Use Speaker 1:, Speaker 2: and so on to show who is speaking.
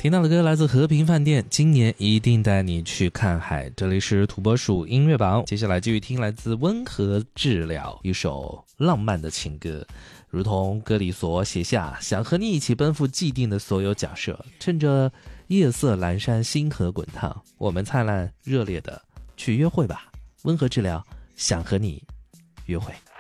Speaker 1: 听到的歌来自和平饭店，今年一定带你去看海。这里是土拨鼠音乐榜，接下来继续听来自温和治疗一首浪漫的情歌，如同歌里所写下，想和你一起奔赴既定的所有假设，趁着夜色阑珊，星河滚烫，我们灿烂热烈的去约会吧。温和治疗，想和你约会。